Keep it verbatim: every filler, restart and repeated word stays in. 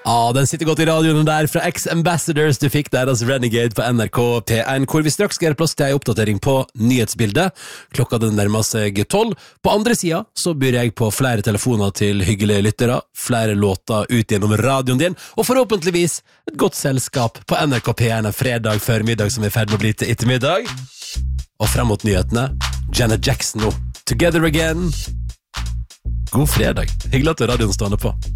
Ja, den sitter godt i radioen der fra X-Ambassadors. Du fikk deres Renegade på N R K P en, hvor vi straks skal gjøre plass til en oppdatering på nyhetsbildet. Klokka den nærmer seg tolv. På andre siden så byr jeg på flere telefoner til hyggelige lyttere, flere låter ut gjennom radioen din, og forhåpentligvis et godt selskap på N R K P en en fredag formiddag som er ferdig med å bli til ettermiddag. Og frem mot nyhetene, Janet Jackson nå. Together Again. God fredag. Hyggelig at du er radioen stående på.